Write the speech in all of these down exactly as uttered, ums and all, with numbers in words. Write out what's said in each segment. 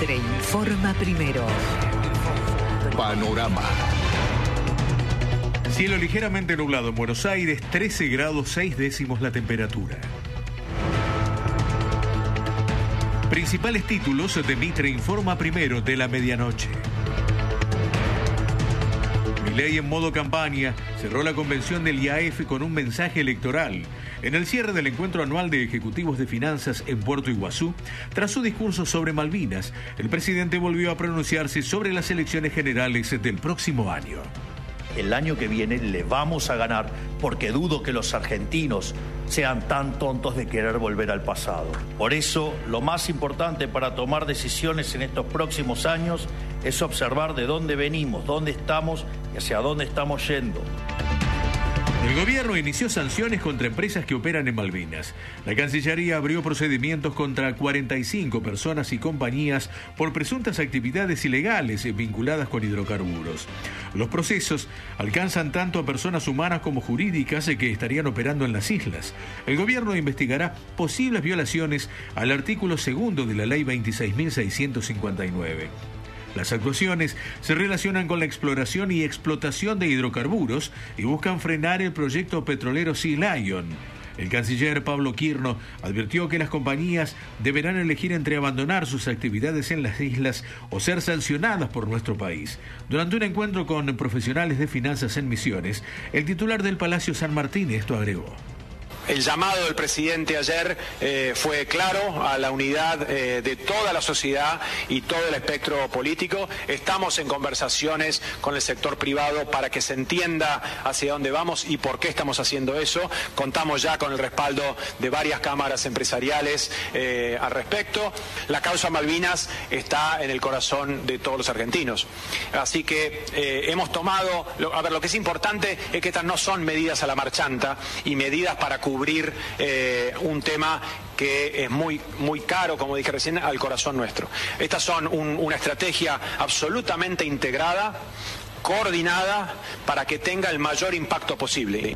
Mitre informa primero. Panorama. Cielo ligeramente nublado en Buenos Aires, trece grados seis décimos la temperatura. Principales títulos de Mitre informa primero de la medianoche. Milei en modo campaña cerró la convención del I A F con un mensaje electoral. En el cierre del encuentro anual de ejecutivos de finanzas en Puerto Iguazú, tras su discurso sobre Malvinas, el presidente volvió a pronunciarse sobre las elecciones generales del próximo año. El año que viene le vamos a ganar porque dudo que los argentinos sean tan tontos de querer volver al pasado. Por eso, lo más importante para tomar decisiones en estos próximos años es observar de dónde venimos, dónde estamos y hacia dónde estamos yendo. El gobierno inició sanciones contra empresas que operan en Malvinas. La Cancillería abrió procedimientos contra cuarenta y cinco personas y compañías por presuntas actividades ilegales vinculadas con hidrocarburos. Los procesos alcanzan tanto a personas humanas como jurídicas que estarían operando en las islas. El gobierno investigará posibles violaciones al artículo segundo de la Ley veintiséis mil seiscientos cincuenta y nueve. Las actuaciones se relacionan con la exploración y explotación de hidrocarburos y buscan frenar el proyecto petrolero Sea Lion. El canciller Pablo Quirno advirtió que las compañías deberán elegir entre abandonar sus actividades en las islas o ser sancionadas por nuestro país. Durante un encuentro con profesionales de finanzas en Misiones, el titular del Palacio San Martín esto agregó. El llamado del presidente ayer eh, fue claro a la unidad eh, de toda la sociedad y todo el espectro político. Estamos en conversaciones con el sector privado para que se entienda hacia dónde vamos y por qué estamos haciendo eso. Contamos ya con el respaldo de varias cámaras empresariales eh, al respecto. La causa Malvinas está en el corazón de todos los argentinos. Así que eh, hemos tomado, lo, a ver, lo que es importante es que estas no son medidas a la marchanta y medidas para cubrir eh, un tema que es muy, muy caro, como dije recién, al corazón nuestro. Estas son un, una estrategia absolutamente integrada, coordinada, para que tenga el mayor impacto posible.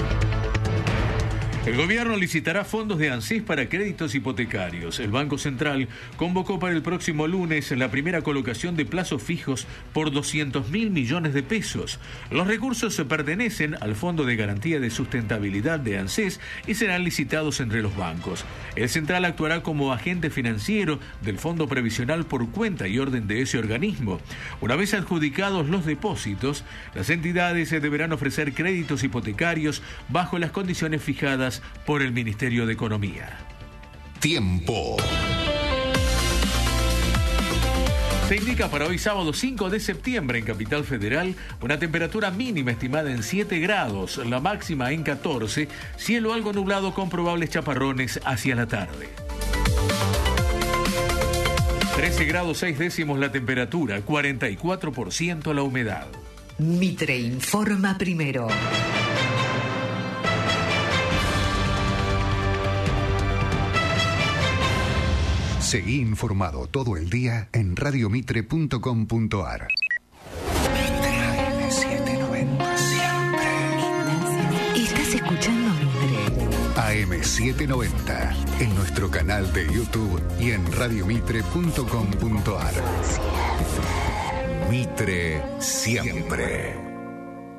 El gobierno licitará fondos de ANSES para créditos hipotecarios. El Banco Central convocó para el próximo lunes la primera colocación de plazos fijos por doscientos mil millones de pesos. Los recursos pertenecen al Fondo de Garantía de Sustentabilidad de ANSES y serán licitados entre los bancos. El Central actuará como agente financiero del Fondo Previsional por cuenta y orden de ese organismo. Una vez adjudicados los depósitos, las entidades deberán ofrecer créditos hipotecarios bajo las condiciones fijadas por el Ministerio de Economía. Tiempo. Se indica para hoy sábado cinco de septiembre en Capital Federal una temperatura mínima estimada en siete grados, la máxima en catorce, cielo algo nublado con probables chaparrones hacia la tarde. trece grados seis décimos la temperatura, cuarenta y cuatro por ciento la humedad. Mitre informa primero. Seguí informado todo el día en radio mitre punto com punto a r. Mitre A M setecientos noventa siempre. Estás escuchando Mitre. A M setecientos noventa en nuestro canal de YouTube y en radio mitre punto com punto a r. Mitre siempre.